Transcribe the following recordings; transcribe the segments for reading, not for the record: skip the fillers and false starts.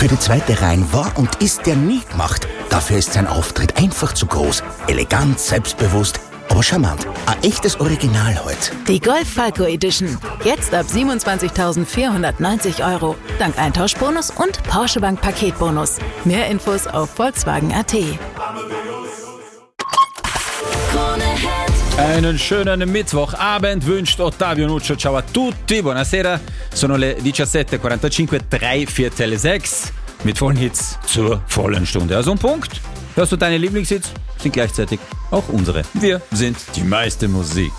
Für die zweite Reihe war und ist der nie gemacht. Dafür ist sein Auftritt einfach zu groß. Elegant, selbstbewusst, aber charmant. Ein echtes Original heute. Die Golf Falco Edition. Jetzt ab 27.490 €. Dank Eintauschbonus und Porsche Bank Paketbonus. Mehr Infos auf Volkswagen.at. Einen schönen Mittwochabend wünscht Ottavio Nuccio. Ciao a tutti, buonasera. Sono le 17:45, 3/4 mit vollen Hits zur vollen Stunde. Also ein Punkt. Hörst du deine Lieblingshits? Sind gleichzeitig auch unsere. Wir sind die meiste Musik.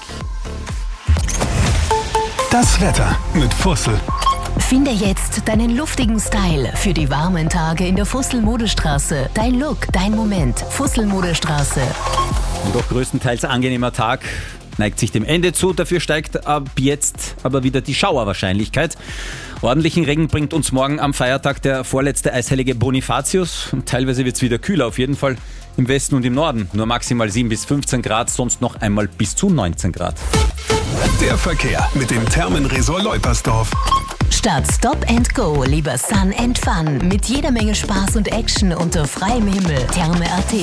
Das Wetter mit Fussel. Finde jetzt deinen luftigen Style für die warmen Tage in der Fussel-Modestraße. Dein Look, dein Moment. Fussel-Modestraße. Ein doch größtenteils angenehmer Tag neigt sich dem Ende zu. Dafür steigt ab jetzt aber wieder die Schauerwahrscheinlichkeit. Ordentlichen Regen bringt uns morgen am Feiertag der vorletzte Eisheilige Bonifatius. Teilweise wird es wieder kühler, auf jeden Fall im Westen und im Norden. Nur maximal 7 bis 15 Grad, sonst noch einmal bis zu 19 Grad. Der Verkehr mit dem Thermenresort Leupersdorf. Statt Stop and Go, lieber Sun and Fun. Mit jeder Menge Spaß und Action unter freiem Himmel. Therme.at.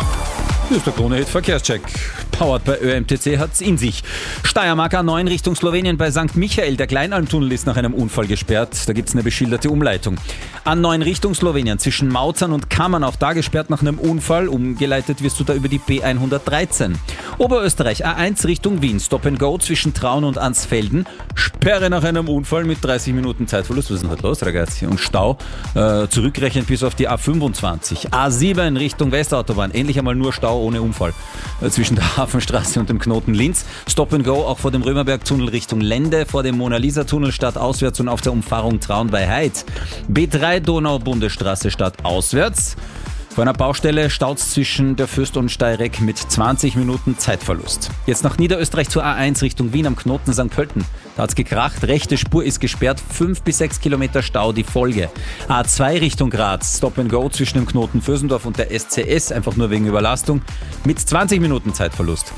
Hier ist der Krone-Hit Verkehrscheck. Powered bei ÖMTC hat's in sich. Steiermark A9 Richtung Slowenien bei St. Michael. Der Kleinalmtunnel ist nach einem Unfall gesperrt. Da gibt's eine beschilderte Umleitung. A9 Richtung Slowenien zwischen Mauzern und Kammern. Auch da gesperrt nach einem Unfall. Umgeleitet wirst du da über die B113. Oberösterreich A1 Richtung Wien. Stop and Go zwischen Traun und Ansfelden. Sperre nach einem Unfall mit 30 Minuten Zeitverlust. Was ist denn heute los, ragazzi? Und Stau zurückrechnen bis auf die A25. A7 Richtung Westautobahn. Endlich einmal nur Stau ohne Unfall. Zwischen der Hafenstraße und dem Knoten Linz. Stop and Go auch vor dem Römerberg-Tunnel Richtung Lende, vor dem Mona-Lisa-Tunnel stadtauswärts und auf der Umfahrung Traun bei Heid. B3 Donau-Bundesstraße stadtauswärts. Vor einer Baustelle staut's zwischen der Fürst und Steireck mit 20 Minuten Zeitverlust. Jetzt nach Niederösterreich zur A1 Richtung Wien am Knoten St. Pölten. Da hat's gekracht, rechte Spur ist gesperrt, 5 bis 6 Kilometer Stau die Folge. A2 Richtung Graz, Stop and Go zwischen dem Knoten Vösendorf und der SCS, einfach nur wegen Überlastung, mit 20 Minuten Zeitverlust.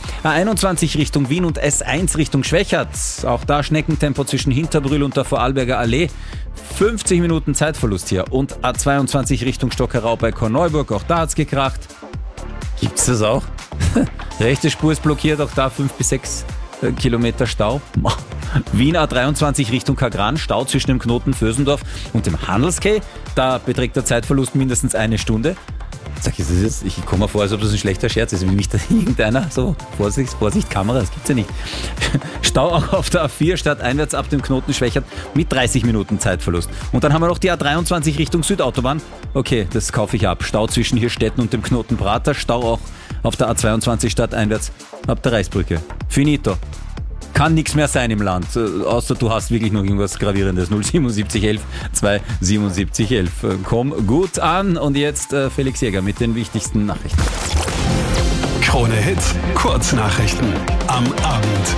A21 Richtung Wien und S1 Richtung Schwächert, auch da Schneckentempo zwischen Hinterbrühl und der Vorarlberger Allee. 50 Minuten Zeitverlust hier. Und A22 Richtung Stockerau bei Korneuburg, auch da hat's gekracht. Gibt's das auch? Rechte Spur ist blockiert, auch da 5 bis 6 Kilometer Stau. Wien A23 Richtung Kagran, Stau zwischen dem Knoten Vösendorf und dem Handelskeh. Da beträgt der Zeitverlust mindestens eine Stunde. Sag ich, ich komme mir vor, als ob das ein schlechter Scherz ist. Will mich da irgendeiner so, Vorsicht, Kamera, das gibt's ja nicht. Stau auch auf der A4 stadteinwärts ab dem Knoten Schwächert mit 30 Minuten Zeitverlust. Und dann haben wir noch die A23 Richtung Südautobahn. Okay, das kaufe ich ab. Stau zwischen Hirstetten und dem Knoten Prater. Stau auch auf der A22 stadteinwärts ab der Reichsbrücke. Finito. Kann nichts mehr sein im Land, außer du hast wirklich noch irgendwas Gravierendes. 07711 27711. Komm gut an und jetzt Felix Jäger mit den wichtigsten Nachrichten. Krone Hits, Kurznachrichten am Abend.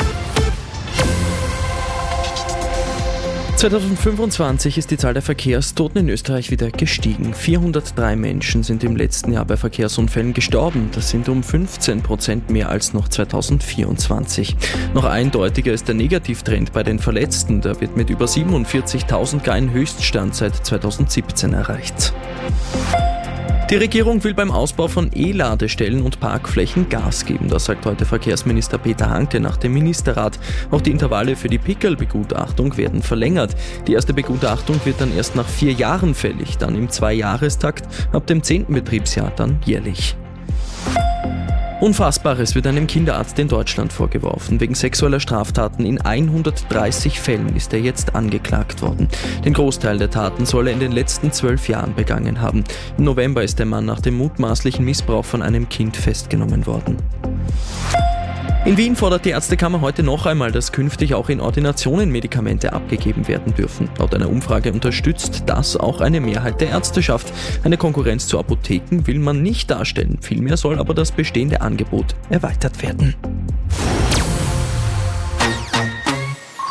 2025 ist die Zahl der Verkehrstoten in Österreich wieder gestiegen. 403 Menschen sind im letzten Jahr bei Verkehrsunfällen gestorben. Das sind um 15% mehr als noch 2024. Noch eindeutiger ist der Negativtrend bei den Verletzten. Da wird mit über 47.000 gar ein Höchststand seit 2017 erreicht. Die Regierung will beim Ausbau von E-Ladestellen und Parkflächen Gas geben. Das sagt heute Verkehrsminister Peter Hanke nach dem Ministerrat. Auch die Intervalle für die Pickel-Begutachtung werden verlängert. Die erste Begutachtung wird dann erst nach 4 Jahren fällig, dann im 2-Jahrestakt, ab dem 10. Betriebsjahr dann jährlich. Unfassbares wird einem Kinderarzt in Deutschland vorgeworfen. Wegen sexueller Straftaten in 130 Fällen ist er jetzt angeklagt worden. Den Großteil der Taten soll er in den letzten 12 Jahren begangen haben. Im November ist der Mann nach dem mutmaßlichen Missbrauch von einem Kind festgenommen worden. In Wien fordert die Ärztekammer heute noch einmal, dass künftig auch in Ordinationen Medikamente abgegeben werden dürfen. Laut einer Umfrage unterstützt das auch eine Mehrheit der Ärzteschaft. Eine Konkurrenz zu Apotheken will man nicht darstellen. Vielmehr soll aber das bestehende Angebot erweitert werden. Bist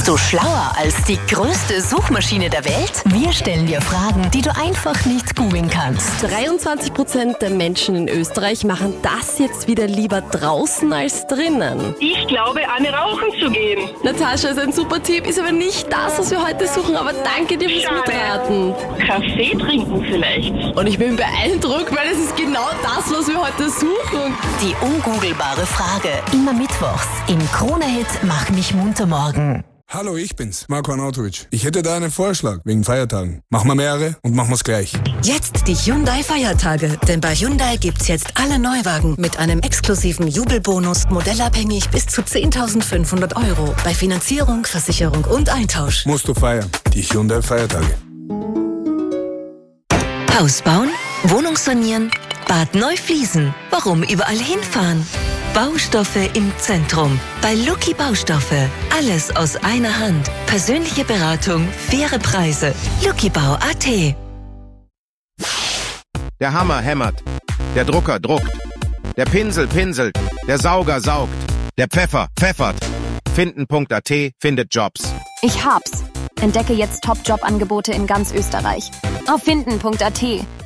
Bist du schlauer als die größte Suchmaschine der Welt? Wir stellen dir Fragen, die du einfach nicht googeln kannst. 23% der Menschen in Österreich machen das jetzt wieder lieber draußen als drinnen. Ich glaube, Anne rauchen zu gehen. Natascha ist ein super Tipp, ist aber nicht das, was wir heute suchen, aber danke dir fürs Mitraten. Kaffee trinken vielleicht. Und ich bin beeindruckt, weil es ist genau das, was wir heute suchen. Die ungoogelbare Frage. Immer mittwochs im Krone-Hit Mach mich munter morgen. Hallo, ich bin's, Marko Arnautovic. Ich hätte da einen Vorschlag wegen Feiertagen. Machen wir mehrere und machen wir's gleich. Jetzt die Hyundai-Feiertage. Denn bei Hyundai gibt's jetzt alle Neuwagen mit einem exklusiven Jubelbonus, modellabhängig bis zu 10.500 Euro. Bei Finanzierung, Versicherung und Eintausch. Musst du feiern. Die Hyundai-Feiertage. Haus bauen, Wohnung sanieren, Bad neu fließen. Warum überall hinfahren? Baustoffe im Zentrum. Bei Lucky Baustoffe. Alles aus einer Hand. Persönliche Beratung, faire Preise. luckybau.at. Der Hammer hämmert. Der Drucker druckt. Der Pinsel pinselt. Der Sauger saugt. Der Pfeffer pfeffert. Finden.at findet Jobs. Ich hab's. Entdecke jetzt Top-Job-Angebote in ganz Österreich. Auf Finden.at.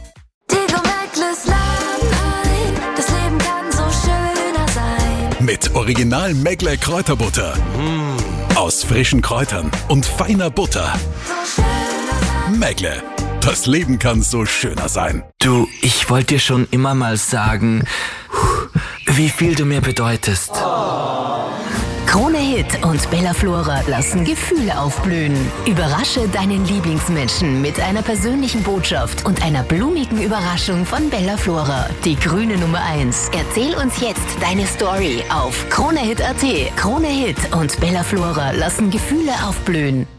Mit Original Megle Kräuterbutter. Aus frischen Kräutern und feiner Butter. Megle. Das Leben kann so schöner sein. Du, ich wollte dir schon immer mal sagen, wie viel du mir bedeutest. Krone-Hit und Bella Flora lassen Gefühle aufblühen. Überrasche deinen Lieblingsmenschen mit einer persönlichen Botschaft und einer blumigen Überraschung von Bella Flora. Die grüne Nummer 1. Erzähl uns jetzt deine Story auf Krone-Hit.at. Krone-Hit und Bella Flora lassen Gefühle aufblühen.